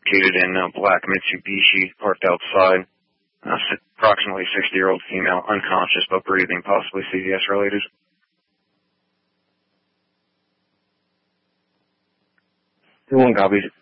located in black Mitsubishi, parked outside. Approximately 60-year-old female, unconscious but breathing, possibly CVS related. 2-1 copies.